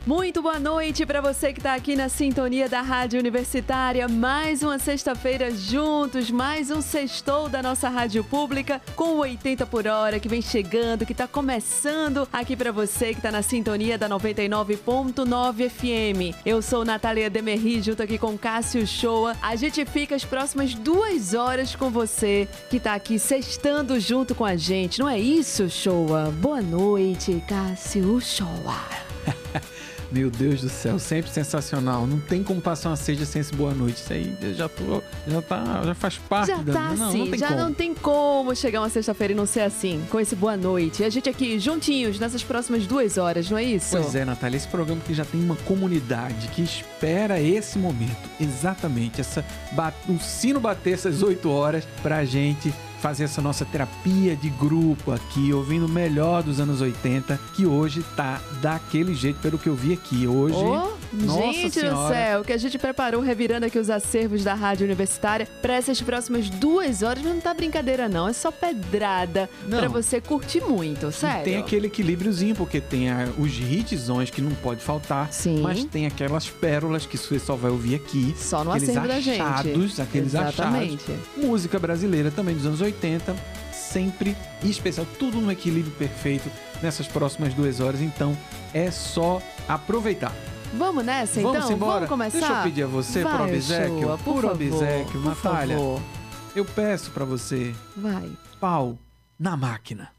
Muito boa noite para você que está aqui na sintonia da Rádio Universitária. Mais uma sexta-feira juntos, mais um sextou da nossa rádio pública com o 80 por hora que vem chegando, que está começando aqui para você que está na sintonia da 99.9 FM. Eu sou Natália Demerri, junto aqui com Cássio Shoa. A gente fica as próximas 2 horas com você que está aqui sextando junto com a gente. Não é isso, Shoa? Boa noite, Cássio Shoa. Meu Deus do céu, sempre sensacional. Não tem como passar uma sexta sem esse boa noite. Isso aí já faz parte já tá assim, não tem como chegar uma sexta-feira e não ser assim, com esse boa noite. E a gente aqui juntinhos nessas próximas 2 horas, não é isso? Pois é, Natália, esse programa que já tem uma comunidade que espera esse momento, exatamente, o sino bater essas 8 horas pra gente fazer essa nossa terapia de grupo aqui, ouvindo o melhor dos anos 80, que hoje tá daquele jeito, pelo que eu vi aqui. Hoje, gente do céu, que a gente preparou revirando aqui os acervos da Rádio Universitária para essas próximas 2 horas, mas não tá brincadeira não, é só pedrada para você curtir muito, sério. E tem aquele equilíbriozinho, porque tem os hitzões que não pode faltar, sim, mas tem aquelas pérolas que você só vai ouvir aqui. Só no acervo da gente. Aqueles achados. Música brasileira também dos anos 80, sempre especial, tudo no equilíbrio perfeito nessas próximas 2 horas, então é só aproveitar. Vamos nessa, então? Vamos embora? Vamos começar? Deixa eu pedir a você, vai, por obséquio, Shoa, por obséquio, por Natália, favor. eu peço pra você, vai, pau na máquina.